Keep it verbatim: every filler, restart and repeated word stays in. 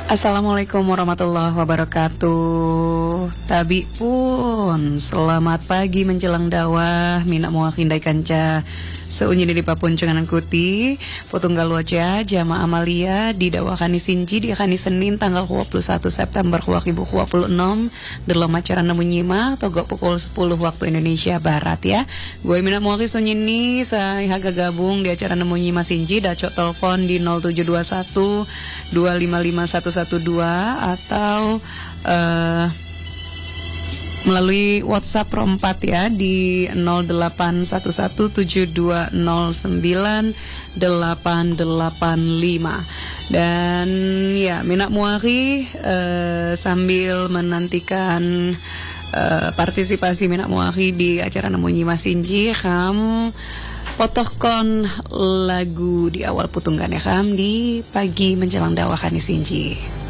Assalamualaikum warahmatullahi wabarakatuh. Tabi pun selamat pagi menjelang dawah. Mina muak hindai kanca seunyi di papun cenganan kuti potunggal waja jama amalia di dawah kani sinji di kani Senin tanggal dua puluh satu September dua ribu dua puluh enam dalam acara namun nyima togo pukul sepuluh waktu Indonesia Barat ya. Gue Mina muak sunyi ini saya haga gabung di acara namun nyima sinji dacok telepon di nol tujuh dua satu dua lima lima satu satu dua atau uh, melalui WhatsApp Pro empat ya di nol delapan satu satu tujuh dua nol sembilan delapan delapan lima. Dan ya Mina Muari uh, sambil menantikan uh, partisipasi Mina Muari di acara Namunyi Masinji kam potohkon lagu di awal putunggan ya kam di pagi menjelang dawakan Sinji.